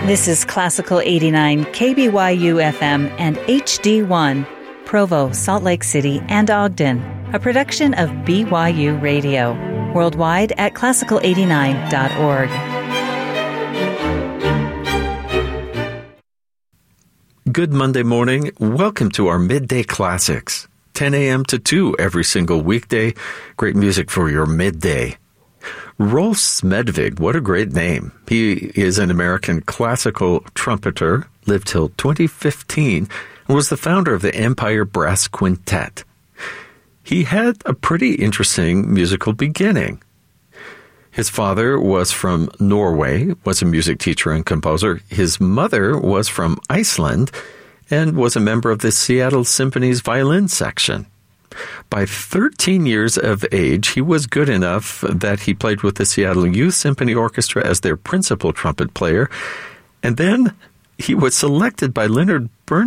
This is Classical 89 KBYU FM and HD1, Provo, Salt Lake City, and Ogden, a production of BYU Radio, worldwide at classical89.org. Good Monday morning. Welcome to our Midday Classics, 10 a.m. to 2 every single weekday. Great music for your midday. Rolf Smedvig, what a great name. He is an American classical trumpeter, lived till 2015, and was the founder of the Empire Brass Quintet. He had a pretty interesting musical beginning. His father was from Norway, was a music teacher and composer. His mother was from Iceland and was a member of the Seattle Symphony's violin section. By 13 years of age, he was good enough that he played with the Seattle Youth Symphony Orchestra as their principal trumpet player, and then he was selected by Leonard Bernstein